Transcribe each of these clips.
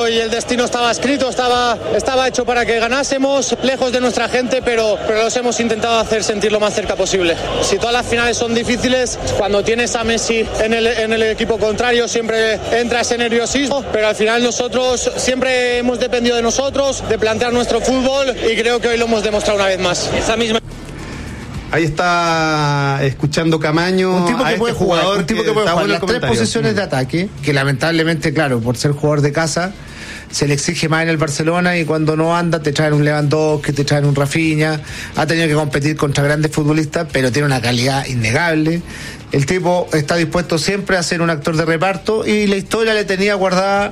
y el destino estaba escrito, estaba hecho para que ganásemos, lejos de nuestra gente, pero los hemos intentado hacer sentir lo más cerca posible. Si todas las finales son difíciles, cuando tienes a Messi en el equipo contrario siempre entra ese nerviosismo, pero al final nosotros siempre hemos dependido de nosotros, de plantear nuestro fútbol, y creo que hoy lo hemos demostrado una vez más. Esa misma... Ahí está escuchando Camaño, un tipo que puede jugar, un tipo que puede jugar las tres posiciones de ataque, que lamentablemente, claro, por ser jugador de casa, se le exige más en el Barcelona, y cuando no anda te traen un Lewandowski, te traen un Rafinha. Ha tenido que competir contra grandes futbolistas, pero tiene una calidad innegable. El tipo está dispuesto siempre a ser un actor de reparto, y la historia le tenía guardada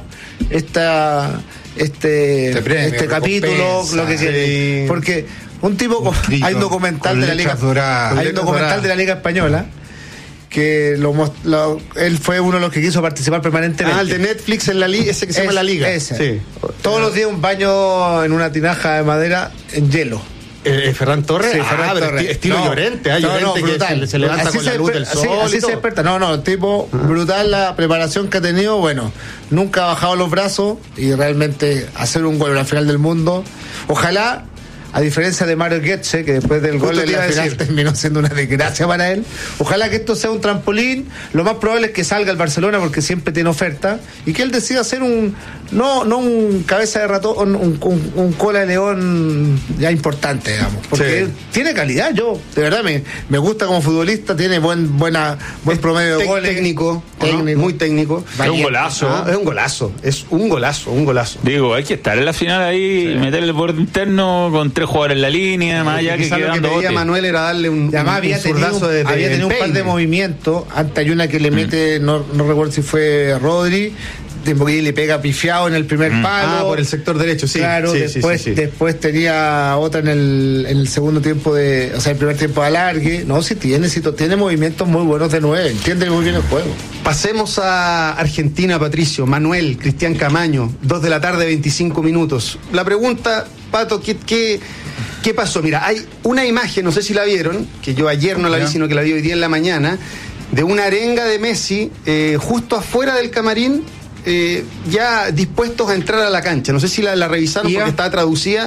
este capítulo, lo que quiere, porque un tipo, hay un documental de la Liga, de la Liga Española, que él fue uno de los que quiso participar permanentemente. El de Netflix en la Liga, ese que se llama La Liga. Ese. Sí. Todos los días un baño en una tinaja de madera en hielo. Ferran Torres, sí, Ferran Torres. Estilo Llorente, Llorente brutal. Que se levanta así con la luz del sol. Así se desperta. El tipo, brutal la preparación que ha tenido. Bueno, nunca ha bajado los brazos, y realmente hacer un gol en la final del mundo. Ojalá, a diferencia de Mario Götze, que después del gol en la final terminó siendo una desgracia para él, ojalá que esto sea un trampolín. Lo más probable es que salga el Barcelona, porque siempre tiene oferta, y que él decida hacer no un cabeza de ratón, un cola de león ya importante, digamos, porque él tiene calidad. Yo de verdad me gusta como futbolista, tiene buen promedio de goles, técnico, muy técnico. Es un golazo. Es un golazo. Digo, hay que estar en la final ahí, meterle el borde interno con 3 jugadores en la línea, más allá que quedando. Lo que pedía Manuel era darle un zurdazo de había tenido un par de movimientos. Antes hay una que le mete, no recuerdo si fue Rodri, porque le pega pifiado en el primer palo. Por el sector derecho, sí. Claro, después tenía otra en el segundo tiempo el primer tiempo de alargue. No, sí tiene movimientos muy buenos de 9, entiende muy bien el juego. Pasemos a Argentina, Patricio. Manuel, Cristian Camaño, 2:00 p.m, 25 minutos. La pregunta, Pato, ¿qué pasó? Mira, hay una imagen, no sé si la vieron, que yo ayer no la vi, sino que la vi hoy día en la mañana, de una arenga de Messi justo afuera del camarín, ya dispuestos a entrar a la cancha. No sé si la revisaron porque estaba traducida.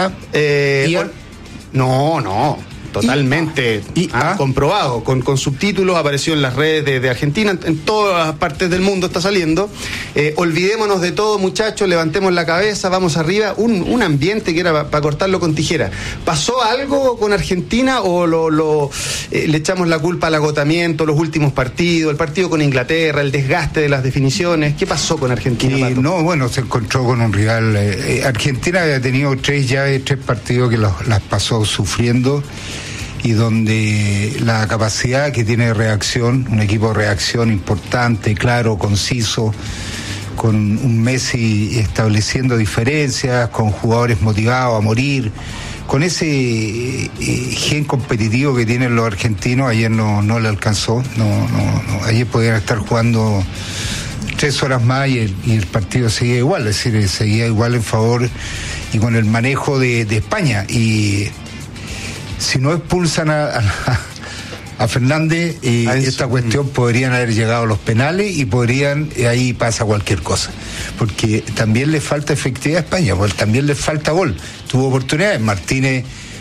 No, totalmente comprobado, con subtítulos, apareció en las redes de Argentina, en todas las partes del mundo está saliendo. Olvidémonos de todo, muchachos, levantemos la cabeza, vamos arriba. Un ambiente que era para cortarlo con tijera. ¿Pasó algo con Argentina o le echamos la culpa al agotamiento, los últimos partidos, el partido con Inglaterra, el desgaste de las definiciones? ¿Qué pasó con Argentina, Pato? Se encontró con un rival. Argentina había tenido 3 partidos que las pasó sufriendo, y donde la capacidad que tiene de reacción, un equipo de reacción importante, claro, conciso, con un Messi estableciendo diferencias, con jugadores motivados a morir, con ese gen competitivo que tienen los argentinos. Ayer no le alcanzó, ayer podían estar jugando 3 horas más y el partido seguía igual, es decir, seguía igual en favor y con el manejo de España. Y si no expulsan a Fernández, esta cuestión podrían haber llegado a los penales, y ahí pasa cualquier cosa, porque también le falta efectividad a España, porque también le falta gol. Tuvo oportunidades Martínez,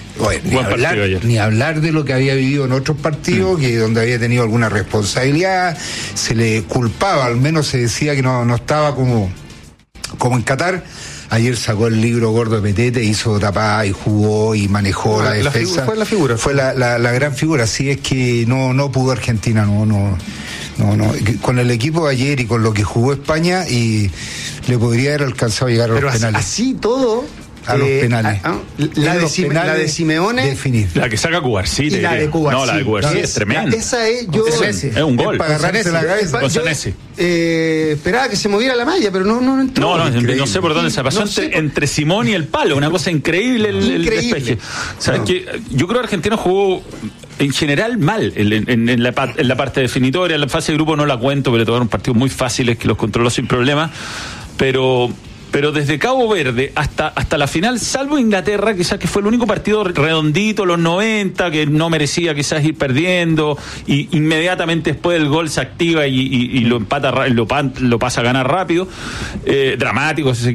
ni hablar de lo que había vivido en otros partidos, que donde había tenido alguna responsabilidad, se le culpaba, al menos se decía que no estaba como en Qatar. Ayer sacó el libro gordo de Petete, hizo tapada y jugó y manejó la defensa. Fue la figura. Fue la gran figura. Así es que no pudo Argentina, no. Con el equipo de ayer y con lo que jugó España, y le podría haber alcanzado a llegar a los penales. Así todo. A los penales. La de Simeone. Definir. La que saca Cubarsí. La de Cubarsí. No, la de Cubarsí es tremenda. Esa es un gol. Para agarrarse la cabeza. Con Sanesi. Esperaba que se moviera la malla, pero no entró. No sé por dónde se pasó. Entre Simón y el palo. Una cosa increíble el despeje. ¿Sabes qué? Yo creo que Argentina jugó en general mal en la parte definitoria. En la fase de grupo no la cuento, pero tocaron partidos muy fáciles que los controló sin problema. Pero desde Cabo Verde hasta la final, salvo Inglaterra, quizás que fue el único partido redondito, los 90, que no merecía quizás ir perdiendo, y inmediatamente después del gol se activa y lo empata, lo pasa a ganar rápido, dramático ese